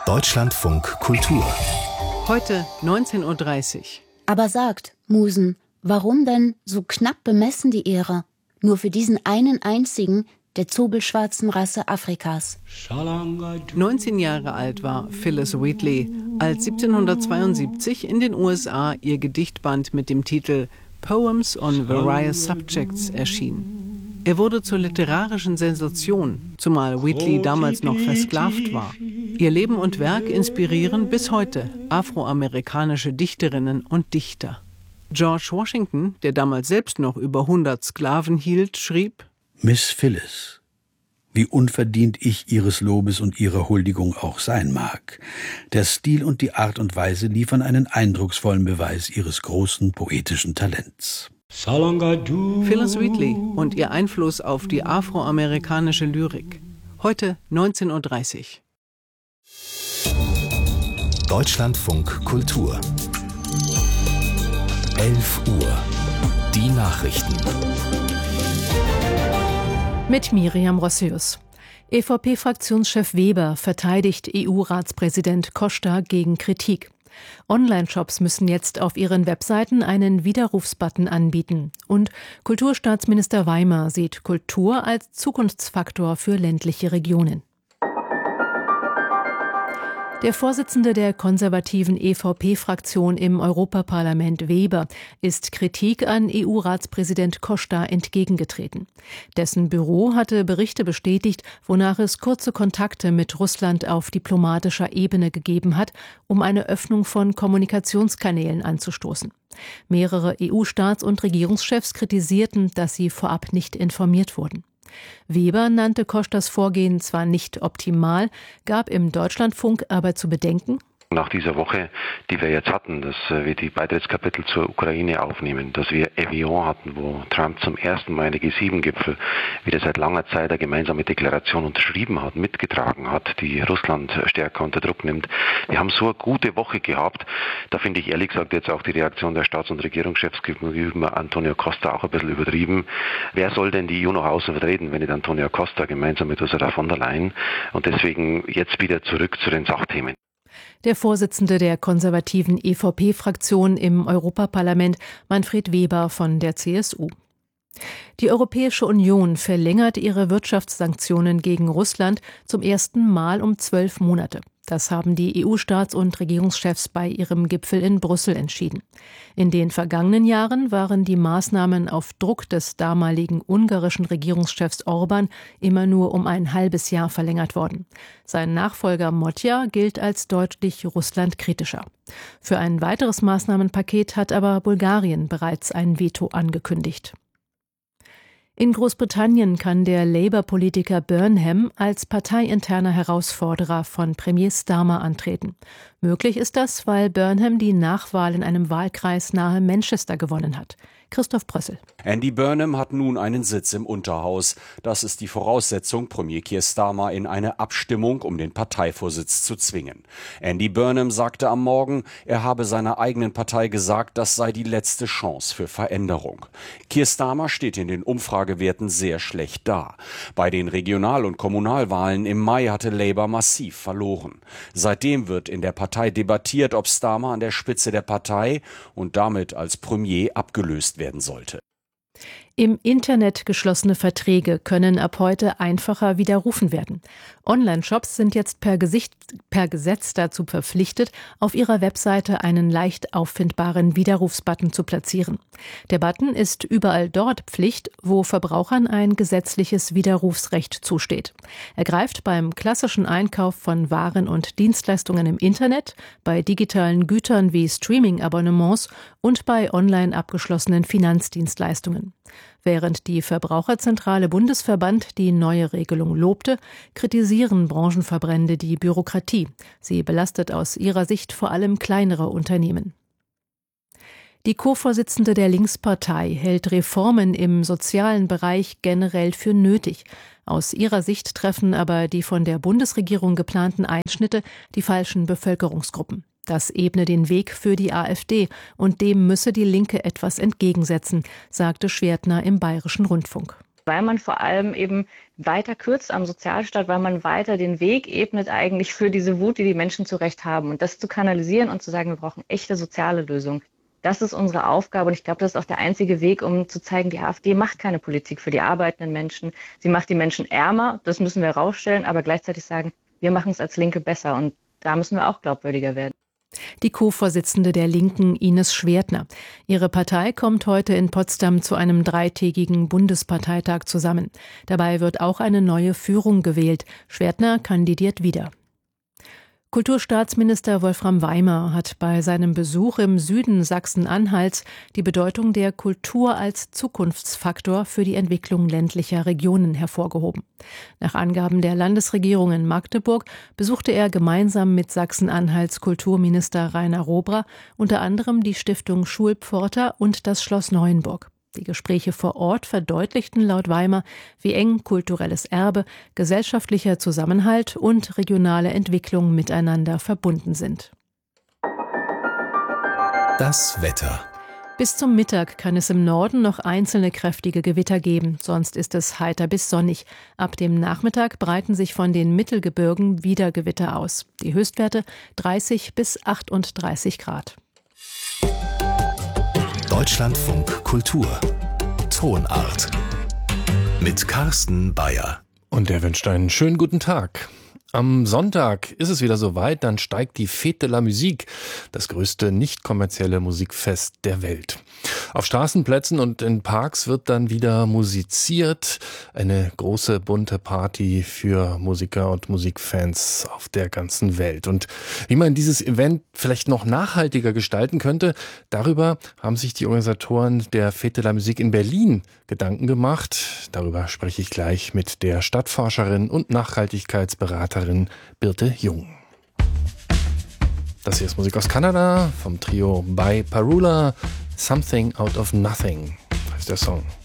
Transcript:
Deutschlandfunk Kultur. Heute 19:30 Uhr. Aber sagt, Musen, warum denn so knapp bemessen die Ehre? Nur für diesen einen einzigen, der zobelschwarzen Rasse Afrikas. 19 Jahre alt war Phyllis Wheatley, als 1772 in den USA ihr Gedichtband mit dem Titel Poems on Various Subjects erschien. Er wurde zur literarischen Sensation, zumal Wheatley damals noch versklavt war. Ihr Leben und Werk inspirieren bis heute afroamerikanische Dichterinnen und Dichter. George Washington, der damals selbst noch über 100 Sklaven hielt, schrieb: Miss Phyllis, wie unverdient ich Ihres Lobes und Ihrer Huldigung auch sein mag, der Stil und die Art und Weise liefern einen eindrucksvollen Beweis Ihres großen poetischen Talents. Phyllis Wheatley und ihr Einfluss auf die afroamerikanische Lyrik. Heute 19:30 Uhr. Deutschlandfunk Kultur. 11 Uhr. Die Nachrichten. Mit Miriam Rossius. EVP-Fraktionschef Weber verteidigt EU-Ratspräsident Costa gegen Kritik. Online-Shops müssen jetzt auf ihren Webseiten einen Widerrufsbutton anbieten. Und Kulturstaatsminister Weimer sieht Kultur als Zukunftsfaktor für ländliche Regionen. Der Vorsitzende der konservativen EVP-Fraktion im Europaparlament, Weber, ist Kritik an EU-Ratspräsident Costa entgegengetreten. Dessen Büro hatte Berichte bestätigt, wonach es kurze Kontakte mit Russland auf diplomatischer Ebene gegeben hat, um eine Öffnung von Kommunikationskanälen anzustoßen. Mehrere EU-Staats- und Regierungschefs kritisierten, dass sie vorab nicht informiert wurden. Weber nannte Costas Vorgehen zwar nicht optimal, gab im Deutschlandfunk aber zu bedenken: Nach dieser Woche, die wir jetzt hatten, dass wir die Beitrittskapitel zur Ukraine aufnehmen, dass wir Evian hatten, wo Trump zum ersten Mal eine G7-Gipfel wieder seit langer Zeit eine gemeinsame Deklaration unterschrieben hat, mitgetragen hat, die Russland stärker unter Druck nimmt. Wir haben so eine gute Woche gehabt. Da finde ich ehrlich gesagt jetzt auch die Reaktion der Staats- und Regierungschefs gegenüber Antonio Costa auch ein bisschen übertrieben. Wer soll denn die EU nach außen vertreten, wenn nicht Antonio Costa gemeinsam mit Ursula von der Leyen? Und deswegen jetzt wieder zurück zu den Sachthemen. Der Vorsitzende der konservativen EVP-Fraktion im Europaparlament, Manfred Weber von der CSU. Die Europäische Union verlängert ihre Wirtschaftssanktionen gegen Russland zum ersten Mal um 12 Monate. Das haben die EU-Staats- und Regierungschefs bei ihrem Gipfel in Brüssel entschieden. In den vergangenen Jahren waren die Maßnahmen auf Druck des damaligen ungarischen Regierungschefs Orban immer nur um ein halbes Jahr verlängert worden. Sein Nachfolger Motja gilt als deutlich russlandkritischer. Für ein weiteres Maßnahmenpaket hat aber Bulgarien bereits ein Veto angekündigt. In Großbritannien kann der Labour-Politiker Burnham als parteiinterner Herausforderer von Premier Starmer antreten. Möglich ist das, weil Burnham die Nachwahl in einem Wahlkreis nahe Manchester gewonnen hat. Christoph Brössel. Andy Burnham hat nun einen Sitz im Unterhaus. Das ist die Voraussetzung, Premier Keir Starmer in eine Abstimmung um den Parteivorsitz zu zwingen. Andy Burnham sagte am Morgen, er habe seiner eigenen Partei gesagt, das sei die letzte Chance für Veränderung. Keir Starmer steht in den Umfragewerten sehr schlecht da. Bei den Regional- und Kommunalwahlen im Mai hatte Labour massiv verloren. Seitdem wird in der Partei debattiert, ob Starmer an der Spitze der Partei und damit als Premier abgelöst werden sollte. Im Internet geschlossene Verträge können ab heute einfacher widerrufen werden. Online-Shops sind jetzt per Gesetz dazu verpflichtet, auf ihrer Webseite einen leicht auffindbaren Widerrufsbutton zu platzieren. Der Button ist überall dort Pflicht, wo Verbrauchern ein gesetzliches Widerrufsrecht zusteht. Er greift beim klassischen Einkauf von Waren und Dienstleistungen im Internet, bei digitalen Gütern wie Streaming-Abonnements und bei online abgeschlossenen Finanzdienstleistungen. Während die Verbraucherzentrale Bundesverband die neue Regelung lobte, kritisieren Branchenverbände die Bürokratie. Sie belastet aus ihrer Sicht vor allem kleinere Unternehmen. Die Co-Vorsitzende der Linkspartei hält Reformen im sozialen Bereich generell für nötig. Aus ihrer Sicht treffen aber die von der Bundesregierung geplanten Einschnitte die falschen Bevölkerungsgruppen. Das ebne den Weg für die AfD und dem müsse die Linke etwas entgegensetzen, sagte Schwertner im Bayerischen Rundfunk. weil man vor allem eben weiter kürzt am Sozialstaat, weil man weiter den Weg ebnet eigentlich für diese Wut, die die Menschen zu Recht haben. Und das zu kanalisieren und zu sagen, wir brauchen echte soziale Lösungen. Das ist unsere Aufgabe und ich glaube, das ist auch der einzige Weg, um zu zeigen, die AfD macht keine Politik für die arbeitenden Menschen. Sie macht die Menschen ärmer, das müssen wir herausstellen, aber gleichzeitig sagen, wir machen es als Linke besser und da müssen wir auch glaubwürdiger werden. Die Co-Vorsitzende der Linken, Ines Schwertner. Ihre Partei kommt heute in Potsdam zu einem 3-tägigen Bundesparteitag zusammen. Dabei wird auch eine neue Führung gewählt. Schwertner kandidiert wieder. Kulturstaatsminister Wolfram Weimer hat bei seinem Besuch im Süden Sachsen-Anhalts die Bedeutung der Kultur als Zukunftsfaktor für die Entwicklung ländlicher Regionen hervorgehoben. Nach Angaben der Landesregierung in Magdeburg besuchte er gemeinsam mit Sachsen-Anhalts Kulturminister Rainer Robrer unter anderem die Stiftung Schulpforta und das Schloss Neuenburg. Die Gespräche vor Ort verdeutlichten laut Weimer, wie eng kulturelles Erbe, gesellschaftlicher Zusammenhalt und regionale Entwicklung miteinander verbunden sind. Das Wetter. Bis zum Mittag kann es im Norden noch einzelne kräftige Gewitter geben, sonst ist es heiter bis sonnig. Ab dem Nachmittag breiten sich von den Mittelgebirgen wieder Gewitter aus. Die Höchstwerte 30 bis 38 Grad. Deutschlandfunk Kultur. Tonart. Mit Carsten Bayer. Und der wünscht einen schönen guten Tag. Am Sonntag ist es wieder soweit, dann steigt die Fête de la Musique, das größte nicht kommerzielle Musikfest der Welt. Auf Straßenplätzen und in Parks wird dann wieder musiziert. Eine große bunte Party für Musiker und Musikfans auf der ganzen Welt. Und wie man dieses Event vielleicht noch nachhaltiger gestalten könnte, darüber haben sich die Organisatoren der Fête de la Musique in Berlin Gedanken gemacht. Darüber spreche ich gleich mit der Stadtforscherin und Nachhaltigkeitsberaterin Birte Jung. Das hier ist Musik aus Kanada vom Trio By Parula. Something Out of Nothing heißt der Song.